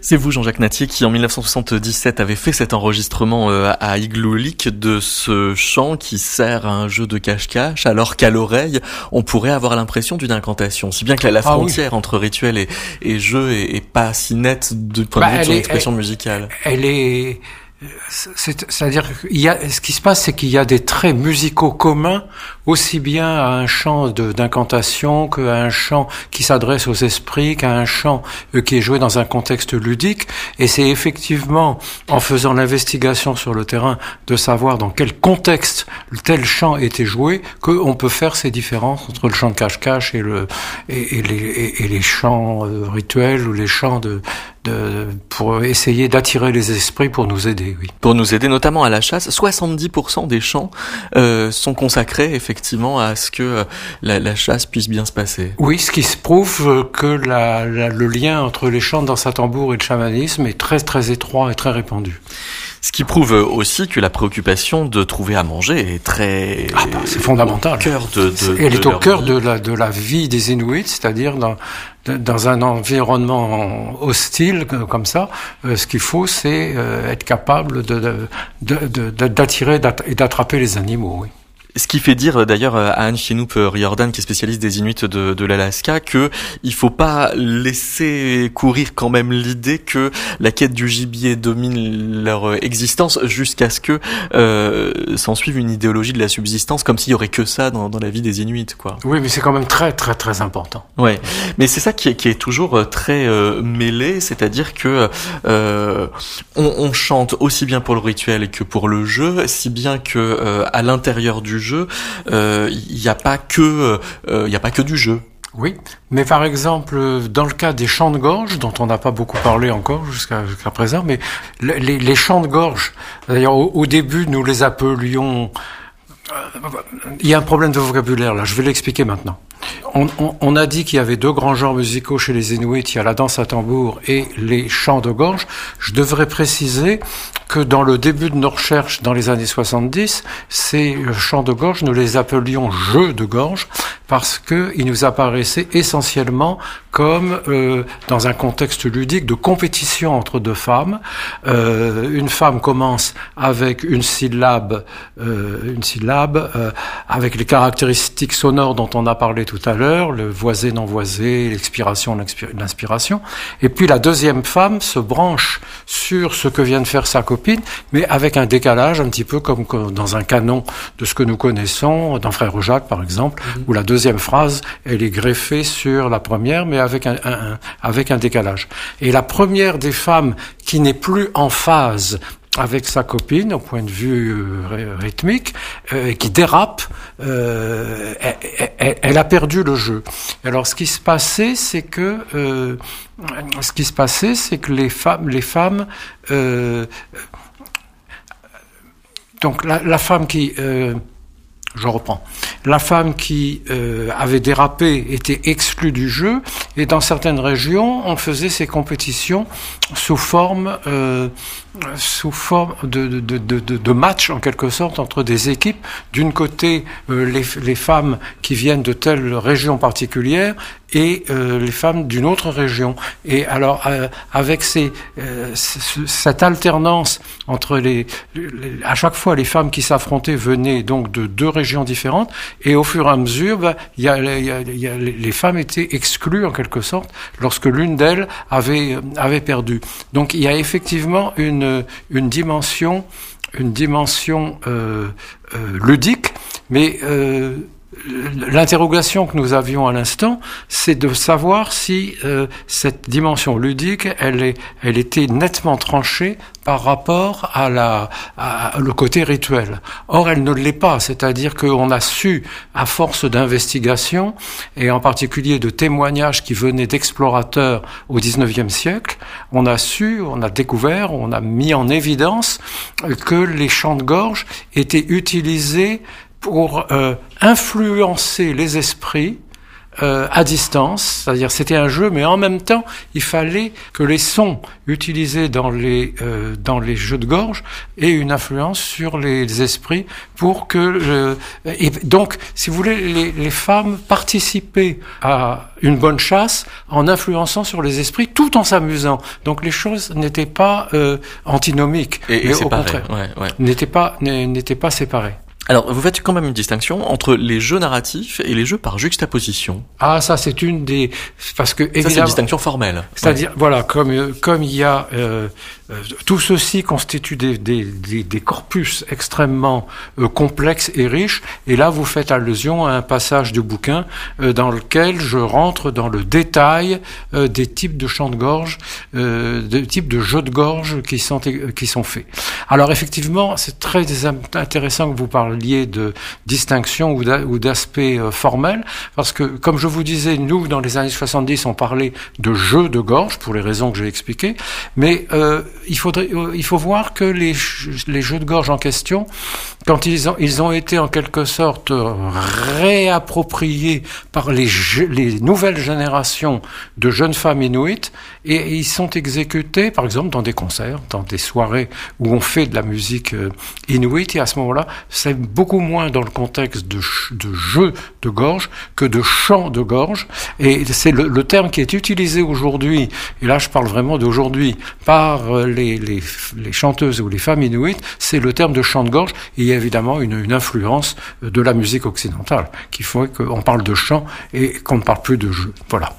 C'est vous, Jean-Jacques Natier, qui en 1977 avait fait cet enregistrement à Igloo Lake de ce chant qui sert à un jeu de cache-cache, alors qu'à l'oreille, on pourrait avoir l'impression d'une incantation. Si bien que la frontière entre rituel et jeu est pas si nette du point de vue de son expression musicale. C'est-à-dire ce qui se passe, c'est qu'il y a des traits musicaux communs, aussi bien à un chant d'incantation qu'à un chant qui s'adresse aux esprits, qu'à un chant qui est joué dans un contexte ludique. Et c'est effectivement en faisant l'investigation sur le terrain de savoir dans quel contexte tel chant était joué qu'on peut faire ces différences entre le chant de cache-cache et les chants rituels ou les chants pour essayer d'attirer les esprits pour nous aider, oui. Pour nous aider notamment à la chasse, 70% des chants sont consacrés effectivement à ce que la chasse puisse bien se passer. Oui, ce qui se prouve que le lien entre les chants de danse à tambour et le chamanisme est très très étroit et très répandu. Ce qui prouve aussi que la préoccupation de trouver à manger est très... c'est fondamental. Elle est au cœur de la vie des Inuits, c'est-à-dire dans un environnement hostile comme ça, ce qu'il faut, c'est être capable d'attirer et d'attraper les animaux, oui. Ce qui fait dire d'ailleurs à Anne Chinoop Riordan, qui est spécialiste des Inuits de l'Alaska, que il faut pas laisser courir quand même l'idée que la quête du gibier domine leur existence jusqu'à ce que s'ensuive une idéologie de la subsistance, comme s'il y aurait que ça dans la vie des Inuits, quoi. Oui, mais c'est quand même très très très important. Ouais, mais c'est ça qui est toujours très mêlé, c'est-à-dire que on chante aussi bien pour le rituel que pour le jeu, si bien que à l'intérieur du jeu, il n'y a pas que du jeu. Oui, mais par exemple, dans le cas des chants de gorge, dont on n'a pas beaucoup parlé encore jusqu'à présent, mais les chants de gorge, d'ailleurs au début nous les appelions... il y a un problème de vocabulaire là, je vais l'expliquer maintenant. On a dit qu'il y avait deux grands genres musicaux chez les Inuits, il y a la danse à tambour et les chants de gorge. Je devrais préciser que dans le début de nos recherches, dans les années 70, ces chants de gorge, nous les appelions jeux de gorge, parce qu'ils nous apparaissaient essentiellement comme dans un contexte ludique de compétition entre deux femmes. Une femme commence avec une syllabe avec les caractéristiques sonores dont on a parlé tout à l'heure, le voisé, non voisé, l'expiration, l'inspiration. Et puis la deuxième femme se branche sur ce que vient de faire sa copine, mais avec un décalage un petit peu comme dans un canon de ce que nous connaissons, dans Frère Jacques par exemple, où la deuxième phrase, elle est greffée sur la première, mais avec un décalage. Et la première des femmes qui n'est plus en phase avec sa copine au point de vue rythmique, qui dérape, elle a perdu le jeu. Alors ce qui se passait, c'est que les femmes donc la femme qui je reprends. La femme qui avait dérapé était exclue du jeu, et dans certaines régions, on faisait ces compétitions sous forme de match en quelque sorte entre des équipes. D'une côté, les femmes qui viennent de telle région particulière et les femmes d'une autre région. Et alors, avec cette alternance entre à chaque fois, les femmes qui s'affrontaient venaient donc de deux régions différentes, et au fur et à mesure, les femmes étaient exclues en quelque sorte lorsque l'une d'elles avait perdu. Donc, il y a effectivement une dimension ludique, mais l'interrogation que nous avions à l'instant, c'est de savoir si cette dimension ludique, elle était nettement tranchée par rapport à le côté rituel. Or, elle ne l'est pas, c'est-à-dire qu'on a su, à force d'investigation, et en particulier de témoignages qui venaient d'explorateurs au XIXe siècle, on a découvert, on a mis en évidence que les chants de gorge étaient utilisés pour influencer les esprits à distance, c'est-à-dire c'était un jeu, mais en même temps, il fallait que les sons utilisés dans les jeux de gorge aient une influence sur les esprits pour que et donc, si vous voulez, les femmes participaient à une bonne chasse en influençant sur les esprits tout en s'amusant. Donc les choses n'étaient pas antinomiques, et mais au contraire, n'étaient pas séparées. Alors, vous faites quand même une distinction entre les jeux narratifs et les jeux par juxtaposition. Ah, ça, c'est une des... Parce que, évidemment... Ça, c'est une distinction formelle. C'est-à-dire, voilà, comme il y a... tout ceci constitue des corpus extrêmement complexes et riches. Et là, vous faites allusion à un passage du bouquin dans lequel je rentre dans le détail des types de chants de gorge, des types de jeux de gorge qui sont faits. Alors, effectivement, c'est très intéressant que vous parliez de distinction ou d'aspect formel, parce que, comme je vous disais, nous, dans les années 70, on parlait de jeux de gorge, pour les raisons que j'ai expliquées, mais il faut voir que les jeux de gorge en question, quand ils ont été en quelque sorte réappropriés par les nouvelles générations de jeunes femmes inuites, et ils sont exécutés, par exemple, dans des concerts, dans des soirées où on fait de la musique inuit, et à ce moment-là, c'est beaucoup moins dans le contexte de jeux de gorge que de chants de gorge, et c'est le terme qui est utilisé aujourd'hui, et là je parle vraiment d'aujourd'hui, par les chanteuses ou les femmes inuites, c'est le terme de chant de gorge, et il y a évidemment une influence de la musique occidentale, qui fait qu'on parle de chant et qu'on ne parle plus de jeu. Voilà.